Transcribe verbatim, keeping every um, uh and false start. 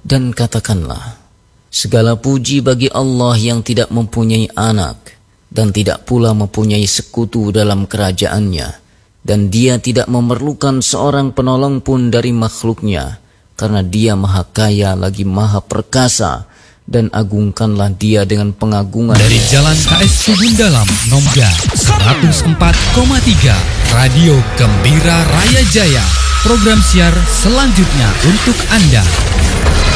Dan katakanlah, segala puji bagi Allah yang tidak mempunyai anak dan tidak pula mempunyai sekutu dalam kerajaannya, dan dia tidak memerlukan seorang penolong pun dari makhluknya, karena dia maha kaya lagi maha perkasa, dan agungkanlah dia dengan pengagungan. Dari Jalan K S Subun Dalam, Nongga seratus empat koma tiga, Radio Gembira Raya Jaya. Program siar selanjutnya untuk Anda.